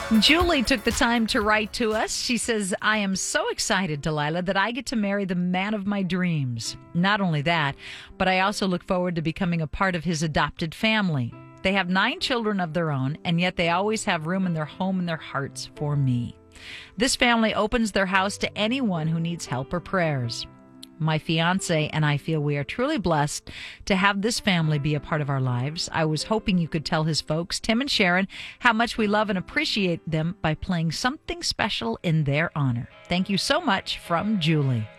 Julie took the time to write to us. She says, I am so excited, Delilah, that I get to marry the man of my dreams. Not only that, but I also look forward to becoming a part of his adopted family. They have 9 children of their own, and yet they always have room in their home and their hearts for me. This family opens their house to anyone who needs help or prayers. My fiance and I feel we are truly blessed to have this family be a part of our lives. I was hoping you could tell his folks, Tim and Sharon, how much we love and appreciate them by playing something special in their honor. Thank you so much, from Julie.